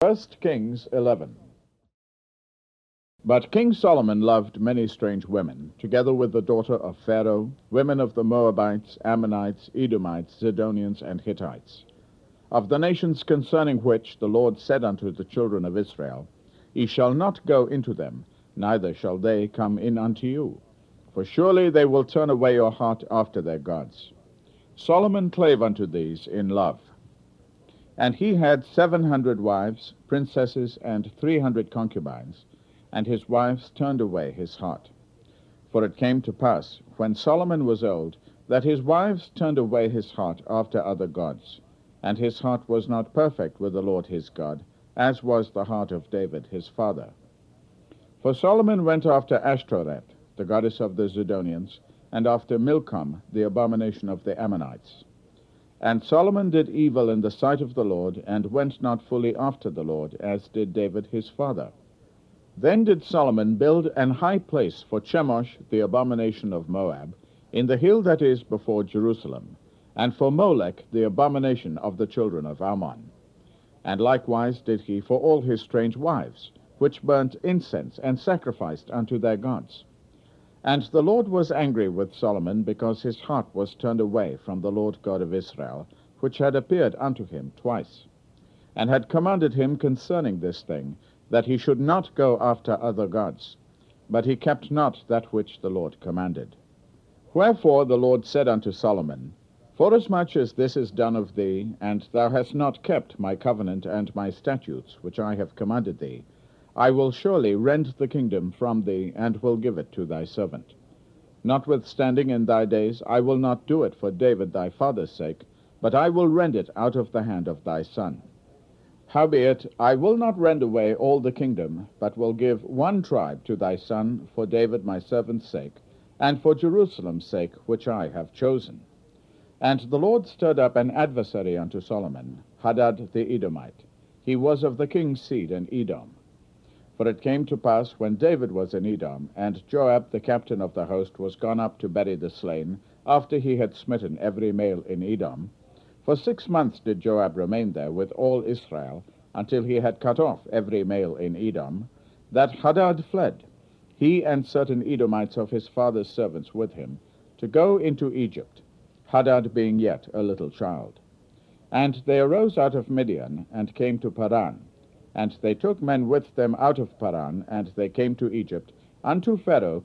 1 Kings 11. But King Solomon loved many strange women, together with the daughter of Pharaoh, women of the Moabites, Ammonites, Edomites, Zidonians, and Hittites, of the nations concerning which the Lord said unto the children of Israel, Ye shall not go into them, neither shall they come in unto you, for surely they will turn away your heart after their gods. Solomon clave unto these in love. And he had 700 wives, princesses, and 300 concubines, and his wives turned away his heart. For it came to pass, when Solomon was old, that his wives turned away his heart after other gods, and his heart was not perfect with the Lord his God, as was the heart of David his father. For Solomon went after Ashtoreth, the goddess of the Zidonians, and after Milcom, the abomination of the Ammonites. And Solomon did evil in the sight of the Lord, and went not fully after the Lord, as did David his father. Then did Solomon build an high place for Chemosh, the abomination of Moab, in the hill that is before Jerusalem, and for Molech, the abomination of the children of Ammon. And likewise did he for all his strange wives, which burnt incense and sacrificed unto their gods. And the Lord was angry with Solomon, because his heart was turned away from the Lord God of Israel, which had appeared unto him twice, and had commanded him concerning this thing, that he should not go after other gods. But he kept not that which the Lord commanded. Wherefore the Lord said unto Solomon, Forasmuch as this is done of thee, and thou hast not kept my covenant and my statutes, which I have commanded thee, I will surely rend the kingdom from thee, and will give it to thy servant. Notwithstanding in thy days I will not do it for David thy father's sake, but I will rend it out of the hand of thy son. Howbeit, I will not rend away all the kingdom, but will give one tribe to thy son for David my servant's sake, and for Jerusalem's sake, which I have chosen. And the Lord stirred up an adversary unto Solomon, Hadad the Edomite. He was of the king's seed in Edom. For it came to pass, when David was in Edom, and Joab the captain of the host was gone up to bury the slain, after he had smitten every male in Edom, for 6 months did Joab remain there with all Israel, until he had cut off every male in Edom, that Hadad fled, he and certain Edomites of his father's servants with him, to go into Egypt, Hadad being yet a little child. And they arose out of Midian, and came to Paran. And they took men with them out of Paran, and they came to Egypt, unto Pharaoh,